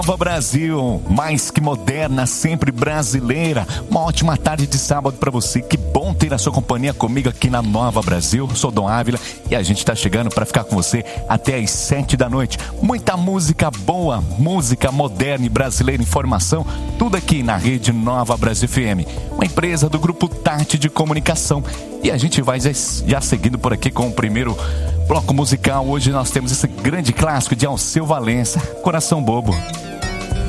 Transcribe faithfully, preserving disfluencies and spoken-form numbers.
Nova Brasil, mais que moderna, sempre brasileira. Uma ótima tarde de sábado para você. Que bom ter a sua companhia comigo aqui na Nova Brasil. Sou Dom Ávila e a gente está chegando para ficar com você até às sete da noite. Muita música boa, música moderna e brasileira, informação, tudo aqui na rede Nova Brasil F M, uma empresa do grupo Tati de Comunicação. E a gente vai já, já seguindo por aqui com o primeiro bloco musical. Hoje nós temos esse grande clássico de Alceu Valença, Coração Bobo.